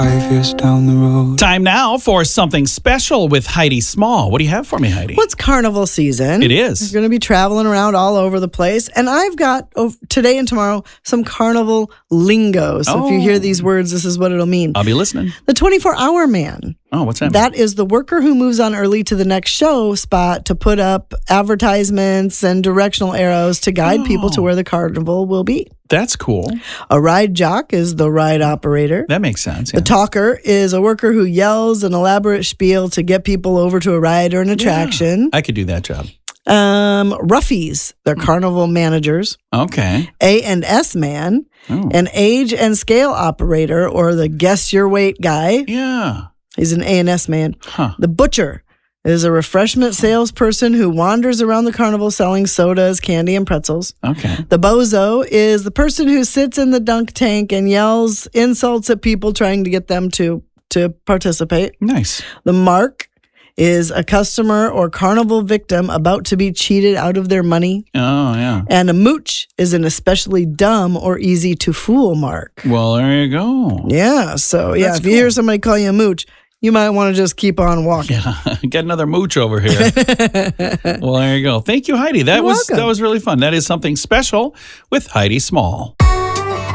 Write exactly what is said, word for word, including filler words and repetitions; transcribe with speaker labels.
Speaker 1: Five years down the road.
Speaker 2: Time now for something special with Heidi Small. What do you have for me, Heidi?
Speaker 3: Well, it's carnival season.
Speaker 2: It is.
Speaker 3: You're going to be traveling around all over the place. And I've got, oh, today and tomorrow, some carnival lingo. So
Speaker 2: Oh.
Speaker 3: if you hear these words, this is what it'll mean.
Speaker 2: I'll be listening.
Speaker 3: The twenty-four hour man.
Speaker 2: Oh, what's that?
Speaker 3: That is the worker who moves on early to the next show spot to put up advertisements and directional arrows to guide
Speaker 2: Oh.
Speaker 3: people to where the carnival will be.
Speaker 2: That's cool.
Speaker 3: A ride jock is the ride operator.
Speaker 2: That makes sense.
Speaker 3: The
Speaker 2: Yeah.
Speaker 3: talker is a worker who yells an elaborate spiel to get people over to a ride or an attraction.
Speaker 2: I could do that job.
Speaker 3: Um, roughies, they're carnival managers.
Speaker 2: Okay.
Speaker 3: A and S man,
Speaker 2: Oh.
Speaker 3: an age and scale operator, or the guess your weight guy.
Speaker 2: Yeah.
Speaker 3: He's an A and S man.
Speaker 2: Huh.
Speaker 3: The butcher is a refreshment salesperson who wanders around the carnival selling sodas, candy, and pretzels.
Speaker 2: Okay.
Speaker 3: The bozo is the person who sits in the dunk tank and yells insults at people trying to get them to, to participate.
Speaker 2: Nice.
Speaker 3: The mark is a customer or carnival victim about to be cheated out of their money.
Speaker 2: Oh, yeah.
Speaker 3: And a mooch is an especially dumb or easy to fool mark.
Speaker 2: Well, there you go.
Speaker 3: Yeah, so yeah,
Speaker 2: That's
Speaker 3: if you hear
Speaker 2: cool.
Speaker 3: somebody call you a mooch, you might want to just keep on walking.
Speaker 2: Yeah. Get another mooch over here. Well, there you go. Thank you, Heidi. That
Speaker 3: You're
Speaker 2: was
Speaker 3: welcome.
Speaker 2: that was really fun. That is something special with Heidi Small.